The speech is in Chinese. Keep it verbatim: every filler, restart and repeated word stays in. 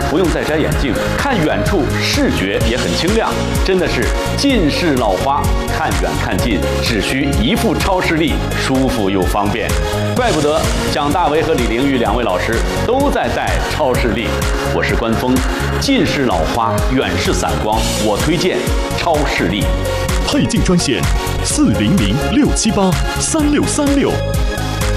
不用再摘眼镜，看远处视觉也很清亮，真的是近视老花，看远看近只需一副超视力，舒服又方便。怪不得蒋大为和李玲玉两位老师都在戴超视力。我是关峰，近视老花，远视散光，我推荐超视力。 配镜专线：四零零六七八三六三六。